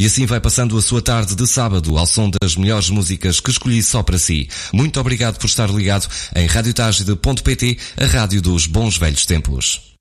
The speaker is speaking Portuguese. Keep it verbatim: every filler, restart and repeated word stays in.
E assim vai passando a sua tarde de sábado ao som das melhores músicas que escolhi só para si. Muito obrigado por estar ligado em rádio tagde ponto pt, a rádio dos bons velhos tempos.